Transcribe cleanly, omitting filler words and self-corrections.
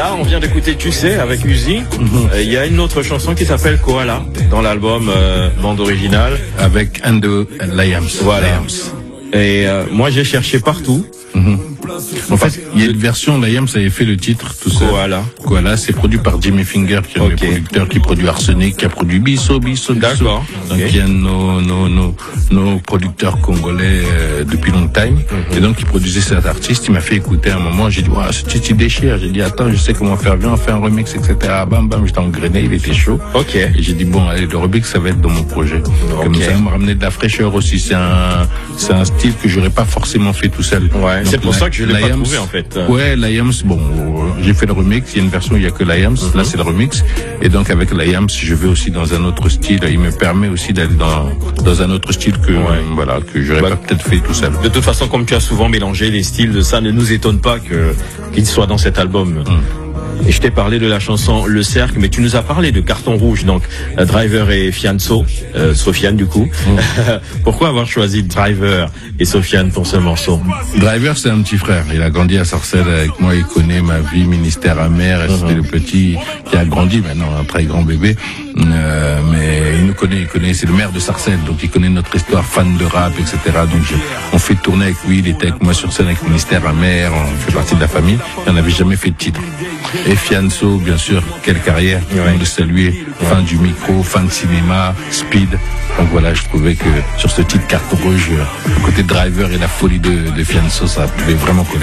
Là, on vient d'écouter Tu sais avec Uzi. Il y a une autre chanson qui s'appelle Koala dans l'album bande originale avec Ando Liams. Voilà. Liams. Et moi, j'ai cherché partout. En fait, il y a une version, Liams avait fait le titre tout seul. Koala, c'est produit par Jimmy Finger, qui est le producteur qui produit Arsenic, qui a produit Bisso. D'accord. Donc il y a nos producteurs congolais depuis longtemps. Et donc il produisait cet artiste, il m'a fait écouter à un moment, j'ai dit waouh, ce titre il déchire. J'ai dit attends, je sais comment faire, viens on fait un remix, etc. Bam bam, j'étais engrené, il était chaud. Et j'ai dit bon allez, le remix ça va être dans mon projet. Comme ça, il m'a ramené de la fraîcheur aussi. C'est un style que j'aurais pas forcément fait tout seul. Ouais, c'est pour ça que je l'ai pas trouvé en fait. Ouais, Liams, bon, j'ai fait le remix, il y a une version où il y a que Liams, là c'est le remix. Et donc avec Liams, je vais aussi dans un autre style, il me permet aussi d'aller dans un autre style que voilà, que j'aurais pas peut-être fait tout seul. De toute façon, comme tu as souvent mélangé les styles de ça, ne nous étonne pas qu'il soit dans cet album. Et je t'ai parlé de la chanson Le Cercle, mais tu nous as parlé de Carton Rouge, donc Driver et Fianso, Sofiane du coup. Pourquoi avoir choisi Driver et Sofiane pour ce morceau? Driver, c'est un petit frère. Il a grandi à Sarcelles avec moi, il connaît ma vie, ministère amer, et c'était le petit qui a grandi maintenant, un très grand bébé. Mais il nous connaît, c'est le maire de Sarcelles, donc il connaît notre histoire, fan de rap, etc. Donc on fait tourner avec lui, il était avec moi sur scène avec ministère amer, on fait partie de la famille, et on n'avait jamais fait de titre. Et Fianso, bien sûr, quelle carrière, on le saluer, fan du micro, fan de cinéma, speed. Donc voilà, je trouvais que sur ce titre Carton Rouge, le côté Driver et la folie de Fianso, ça pouvait vraiment coller.